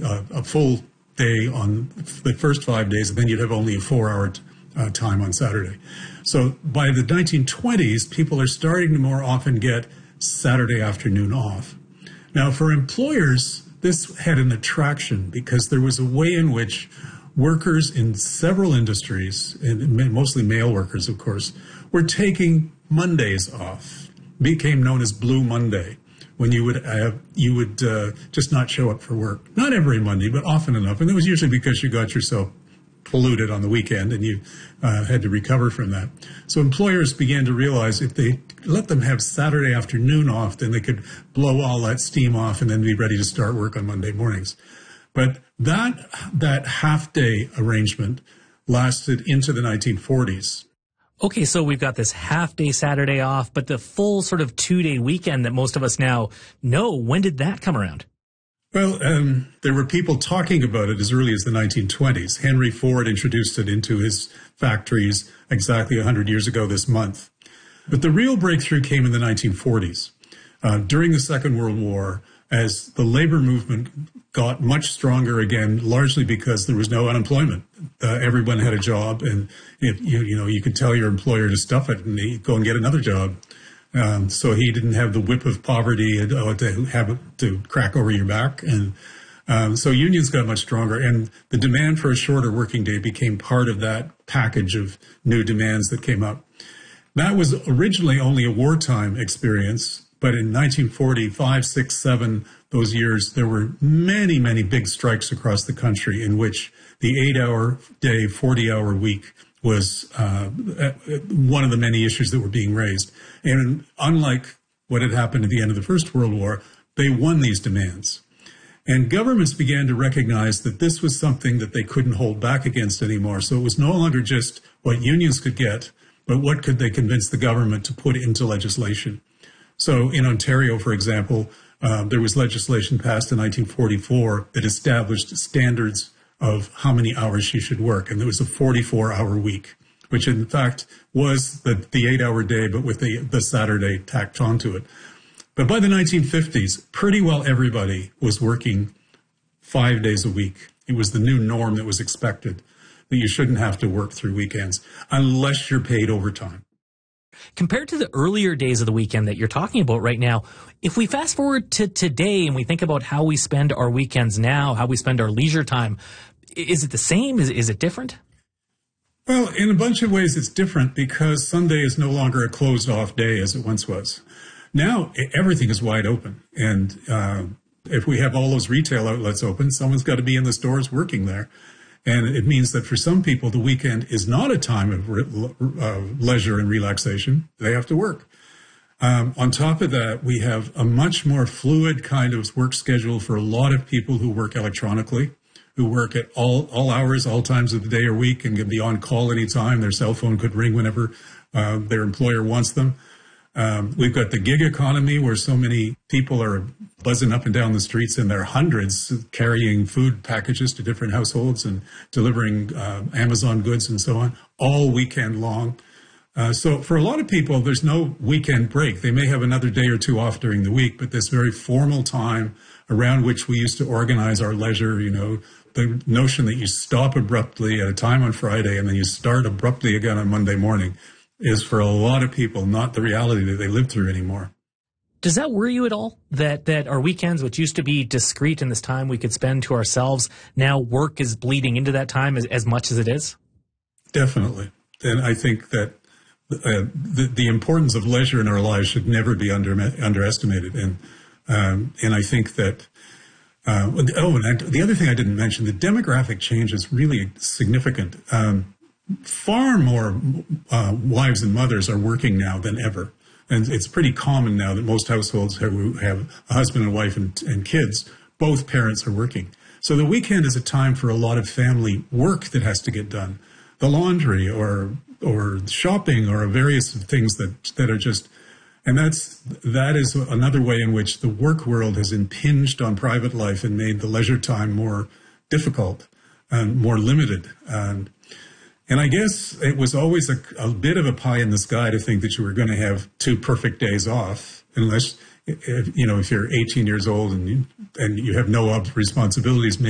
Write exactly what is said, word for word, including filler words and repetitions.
uh, a full day on the first five days, and then you'd have only a four-hour uh, time on Saturday. So by the nineteen twenties, people are starting to more often get Saturday afternoon off. Now, for employers, this had an attraction because there was a way in which workers in several industries, and mostly male workers, of course, were taking Mondays off. It became known as Blue Monday, when you would have, you would uh, just not show up for work. Not every Monday, but often enough. And it was usually because you got yourself polluted on the weekend and you uh, had to recover from that. So employers began to realize if they let them have Saturday afternoon off, then they could blow all that steam off and then be ready to start work on Monday mornings. But that that half-day arrangement lasted into the nineteen forties. Okay, so we've got this half-day Saturday off, but the full sort of two-day weekend that most of us now know, when did that come around? Well, um, there were people talking about it as early as the nineteen twenties. Henry Ford introduced it into his factories exactly one hundred years ago this month. But the real breakthrough came in the nineteen forties. Uh, during the Second World War, as the labor movement got much stronger again, largely because there was no unemployment. Uh, everyone had a job, and it, you, you know you could tell your employer to stuff it and he'd go and get another job. Um, so he didn't have the whip of poverty and, uh, to have it to crack over your back, and um, so unions got much stronger, and the demand for a shorter working day became part of that package of new demands that came up. That was originally only a wartime experience. But in nineteen forty-five, six, seven, those years, there were many, many big strikes across the country in which the eight-hour day, forty-hour week was uh, one of the many issues that were being raised. And unlike what had happened at the end of the First World War, they won these demands. And governments began to recognize that this was something that they couldn't hold back against anymore. So it was no longer just what unions could get, but what could they convince the government to put into legislation. So in Ontario, for example, uh, there was legislation passed in nineteen forty-four that established standards of how many hours you should work. And there was a forty-four hour week, which in fact was the, the eight hour day, but with the, the Saturday tacked onto it. But by the nineteen fifties, pretty well everybody was working five days a week. It was the new norm that was expected, that you shouldn't have to work through weekends unless you're paid overtime. Compared to the earlier days of the weekend that you're talking about right now, if we fast forward to today and we think about how we spend our weekends now, how we spend our leisure time, is it the same? Is, is it different? Well, in a bunch of ways, it's different because Sunday is no longer a closed-off day as it once was. Now, everything is wide open. And uh, if we have all those retail outlets open, someone's got to be in the stores working there. And it means that for some people, the weekend is not a time of re- uh, leisure and relaxation. They have to work. Um, on top of that, we have a much more fluid kind of work schedule for a lot of people who work electronically, who work at all, all hours, all times of the day or week, and can be on call anytime. Their cell phone could ring whenever uh, their employer wants them. Um, we've got the gig economy where so many people are buzzing up and down the streets in their hundreds, carrying food packages to different households and delivering uh, Amazon goods and so on, all weekend long. Uh, so for a lot of people, there's no weekend break. They may have another day or two off during the week, but this very formal time around which we used to organize our leisure, you know, the notion that you stop abruptly at a time on Friday and then you start abruptly again on Monday morning is for a lot of people not the reality that they live through anymore. Does that worry you at all? That that our weekends, which used to be discrete in this time we could spend to ourselves, now work is bleeding into that time as, as much as it is? Definitely. And I think that uh, the, the importance of leisure in our lives should never be under, underestimated. And um, and I think that, uh, oh, and the other thing I didn't mention, the demographic change is really significant. Um, Far more uh, wives and mothers are working now than ever. And it's pretty common now that most households who have a husband and wife and, and kids, both parents are working. So the weekend is a time for a lot of family work that has to get done. The laundry or or shopping or various things that, that are just, and that's that is another way in which the work world has impinged on private life and made the leisure time more difficult and more limited. And And I guess it was always a, a bit of a pie in the sky to think that you were going to have two perfect days off, unless, if, you know, if you're eighteen years old and you, and you have no responsibilities,